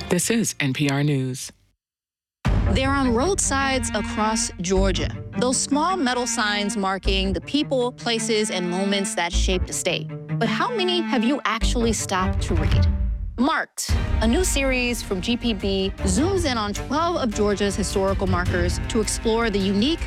This is NPR News. They're on roadsides across Georgia. Those small metal signs marking the people, places, and moments that shaped the state. But how many have you actually stopped to read? Marked, a new series from GPB, zooms in on 12 of Georgia's historical markers to explore the unique,